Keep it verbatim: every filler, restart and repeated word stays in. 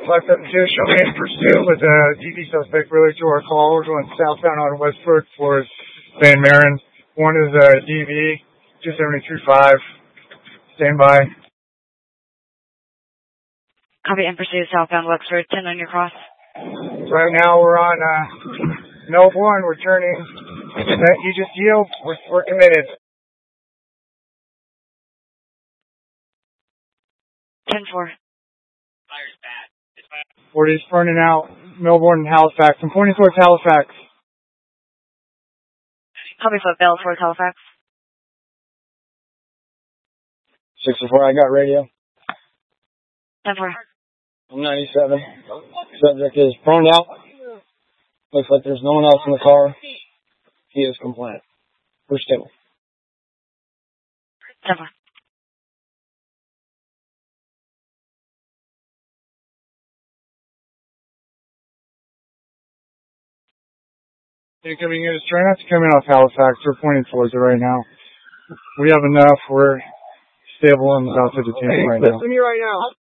Left up two, showing in pursuit with a D V suspect related to our call. We're going southbound on Westford towards Van Maren. One is a D V, two seventy-two five. Stand by. Copy, in pursuit, southbound Wexford, ten on your cross. Right now we're on uh, Melbourne. We're turning. You just yield. We're, we're committed. ten four. Fire's bad. It's bad. forty's burning out Melbourne and Halifax. I'm pointing towards Halifax. Copy, Footbell towards Halifax. sixty-four, I got radio. ten four. I'm ninety-seven. Subject is prone out. Looks like there's no one else in the car. He is compliant. We're stable. ten four. Incoming units, try not to come in off Halifax. We're pointing towards it right now. We have enough. We're stable and about to detain right now. Listen to me right now.